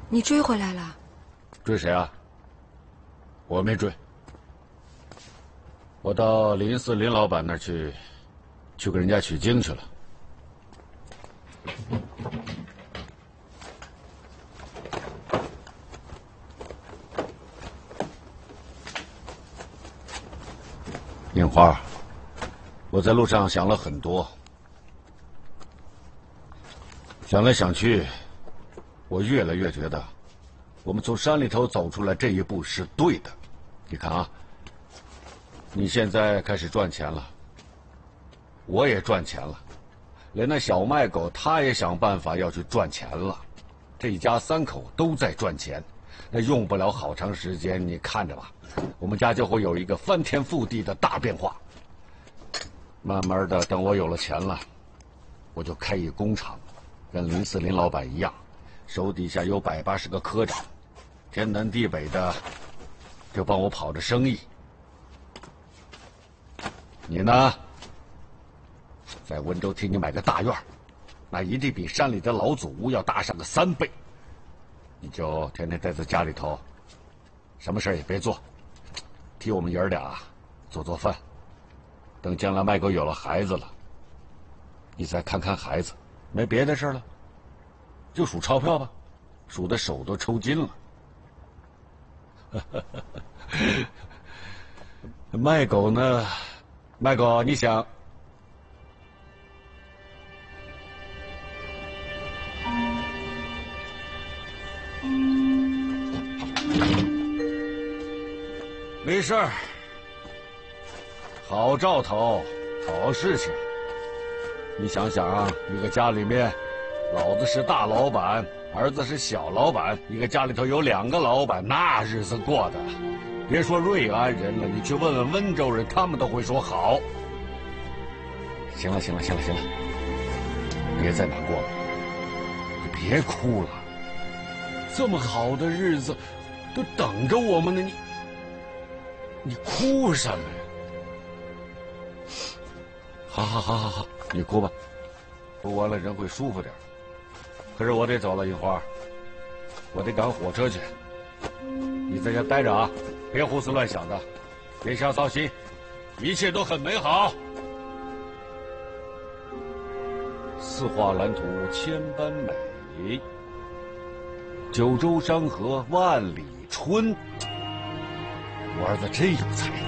你追回来了？ 追谁啊？我没追，我到林四林老板那儿去跟人家取经去了。樱花，我在路上想了很多，想来想去，我越来越觉得，我们从山里头走出来这一步是对的。你看啊，你现在开始赚钱了，我也赚钱了，连那小卖狗他也想办法要去赚钱了，这一家三口都在赚钱，那用不了好长时间，你看着吧，我们家就会有一个翻天覆地的大变化。慢慢的，等我有了钱了，我就开一工厂，跟林四林老板一样，手底下有180个科长，天南地北的就帮我跑着生意。你呢，在温州替你买个大院，那一定比山里的老祖屋要大上个3倍。你就天天待在家里头，什么事也别做，替我们爷儿俩做做饭。等将来麦狗有了孩子了，你再看看孩子，没别的事了，就数钞票吧，数的手都抽筋了。麦狗呢？麦狗，你想？没事儿，好兆头，好事情。你想想啊，一个家里面，老子是大老板，儿子是小老板，一个家里头有2个老板，那日子过的，别说瑞安人了，你去问问温州人，他们都会说好。行了，别再难过了，你别哭了，这么好的日子都等着我们呢，你哭什么呀？好，你哭吧，哭完了人会舒服点。可是我得走了，樱花，我得赶火车去。你在家待着啊，别胡思乱想的，别瞎操心，一切都很美好。四画蓝图千般美，九州山河万里春。我儿子真有才。